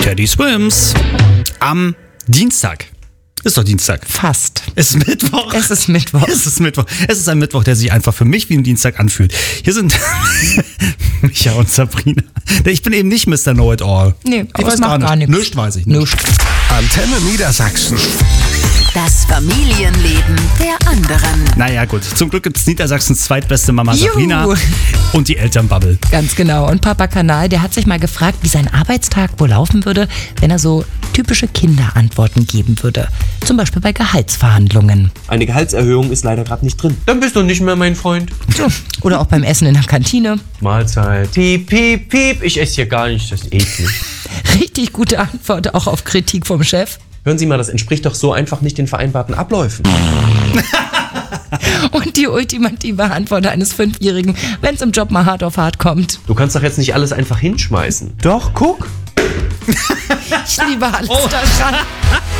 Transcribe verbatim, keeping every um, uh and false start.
Teddy Swims am Dienstag. Ist doch Dienstag. Fast. Es ist Mittwoch. Es ist Mittwoch. Es ist Mittwoch. Es ist ein Mittwoch, der sich einfach für mich wie ein Dienstag anfühlt. Hier sind Micha und Sabrina. Ich bin eben nicht Mister Know-it-all. Nee, ich aber weiß es macht gar gar nicht. nichts. Nichts weiß ich nicht. Nichts. Antenne Niedersachsen. Das Familienleben der anderen. Naja gut, zum Glück gibt es Niedersachsens zweitbeste Mama Juhu. Sabrina und die Elternbubble. Ganz genau. Und Papa Kanal, der hat sich mal gefragt, wie sein Arbeitstag wohl laufen würde, wenn er so typische Kinderantworten geben würde. Zum Beispiel bei Gehaltsverhandlungen. Eine Gehaltserhöhung ist leider gerade nicht drin. Dann bist du nicht mehr mein Freund. So. Oder auch beim Essen in der Kantine. Mahlzeit. Piep, piep, piep. Ich esse hier gar nicht, das ist eklig. Richtig gute Antwort auch auf Kritik vom Chef. Hören Sie mal, das entspricht doch so einfach nicht den vereinbarten Abläufen. Und die ultimative Antwort eines Fünfjährigen, wenn es im Job mal hart auf hart kommt. Du kannst doch jetzt nicht alles einfach hinschmeißen. Doch, guck. Ich liebe alles daran.